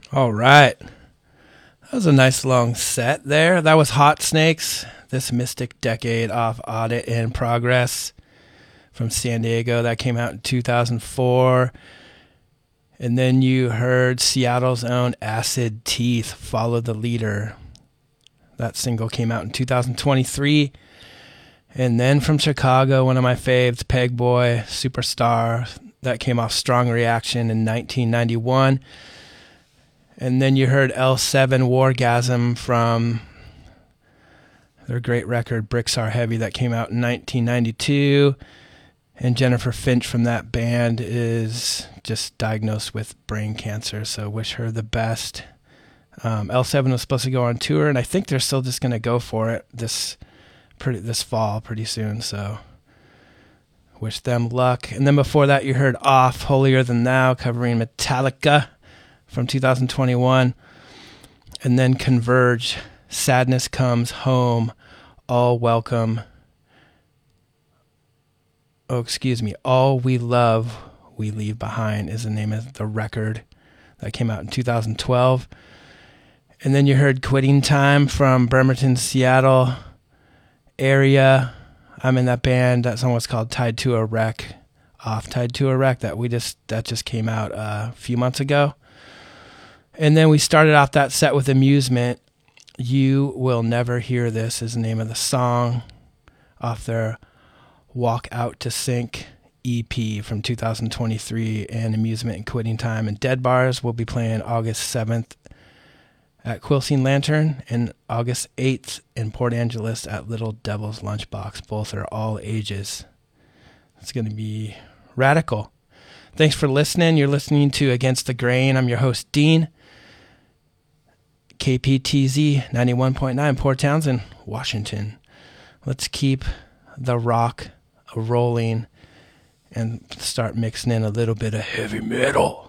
All right. That was a nice long set there. That was Hot Snakes, This Mystic Decade off Audit in Progress from San Diego. That came out in 2004. And then you heard Seattle's own Acid Teeth, Follow the Leader. That single came out in 2023. And then from Chicago, one of my faves, Pegboy, Superstar. That came off Strong Reaction in 1991. And then you heard L7 Wargasm from their great record, Bricks Are Heavy, that came out in 1992. And Jennifer Finch from that band is just diagnosed with brain cancer, so wish her the best. L7 was supposed to go on tour, and I think they're still just going to go for it this fall pretty soon, so wish them luck. And then before that, you heard Off, Holier Than Thou, covering Metallica from 2021. And then Converge, Sadness Comes Home, All Welcome. All We Love, We Leave Behind is the name of the record that came out in 2012. And then you heard Quitting Time from Bremerton, Seattle area. I'm in that band. That song was called Tied to a Wreck, off Tied to a Wreck, that just came out a few months ago. And then we started off that set with Amusement. You Will Never Hear This is the name of the song off their Walk Out to Sink EP from 2023. And Amusement and Quitting Time and Dead Bars will be playing August 7th at Quilcene Lantern and August 8th in Port Angeles at Little Devil's Lunchbox. Both are all ages. It's going to be radical. Thanks for listening. You're listening to Against the Grain. I'm your host, Dean. KPTZ 91.9, Port Townsend, Washington. Let's keep the rock rolling and start mixing in a little bit of heavy metal.